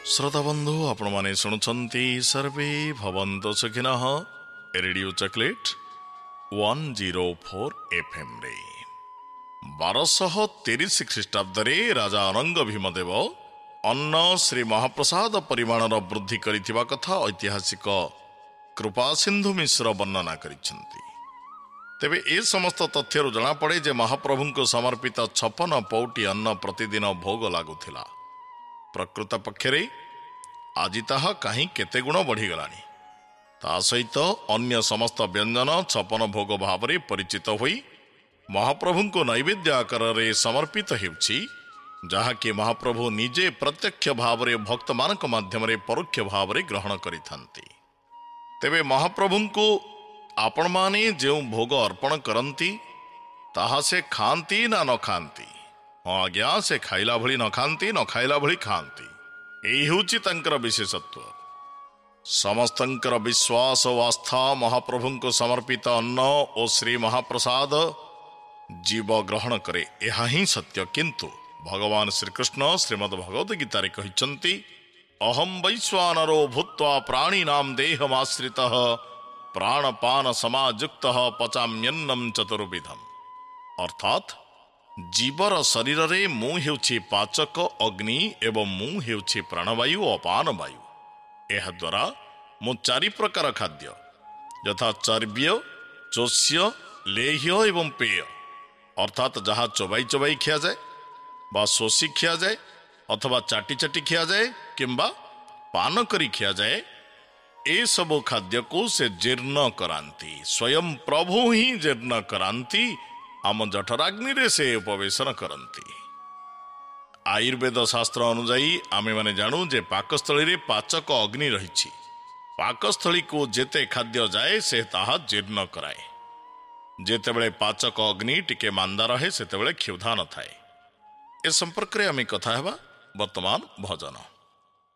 श्रोता बंधु आपण माने शुणुछंती सर्वे भवन्तु सुखिनः रेडियो चॉकलेट 104 FM रे 1230 ख्रीष्टाब्द रे राजा अनंग भीमदेव अन्न श्री महाप्रसाद परिमाणर वृद्धि करिथिबा कथा ऐतिहासिक कृपा सिंधु मिश्र वर्णना करिसेंती। तेबे ए समस्त तथ्यरु जणा पड़े जे महाप्रभु को समर्पित 56 पौटी अन्न प्रतिदिन भोग लागुथिला। प्रकृत पक्षरे आज ताहा कहीं केते गुण बढ़ीगलानी। ता सहित अन्य समस्त व्यंजन 56 भोग भाव में परिचित होई महाप्रभु को नैवेद्य आकार समर्पित हेउछि, जहाँकि महाप्रभु निजे प्रत्यक्ष भाव में भक्त मानक माध्यम परोक्ष भाव में ग्रहण करिथांती। तेबे महाप्रभु को आपण माने जो भोग अर्पण करती ताहा से खाती ना न खाती। हाँ आज्ञा, से खाइला भली न खाती न खाइला भली खाती। यही होची तंकर विशेषत्व। समस्तंकर विश्वास और आस्था महाप्रभु को समर्पित अन्न और श्री महाप्रसाद जीव ग्रहण करे, यह ही सत्य। किंतु भगवान श्रीकृष्ण श्रीमद् भगवद गीता रे कहिसंती, अहम वैश्वानरो भूत्वा प्राणिनाम देहमाश्रितः प्राणपान समायुक्तः पचाम्यन्नम चतुर्विधम। अर्थात जीवर शरीर रे मु हेउछि पाचक अग्नि एवं मु हेउछि प्राणवायु अपान वायु। एहा द्वारा मु 4 प्रकार खाद्य यथा चर्ब्य, चोष्य, लेह्य एवं पेय, अर्थात जहाँ चोबाई चोबाई खिया जाए बा शोषी खिया जाए अथवा चाटी चाटी खिया जाए किंबा पान करी खिया जाए, ए सब खाद्य को से जीर्ण करांती। स्वयं प्रभु ही जीर्ण करांती, आम जठराग्नि रे से उपवेशन करती। आयुर्वेद शास्त्र अनुजाई आमे माने जानू जे पाकस्थली रे पाचक अग्नि रही। पाकस्थली को जेते खाद्य जाए से ताहा जीर्ण कराए। जेतेबेले पाचक अग्नि टिके मांदा रहे सेतेबेले क्षुधा न थाए। ए संपर्क रे आमे कथा हेबा वर्तमान भजन।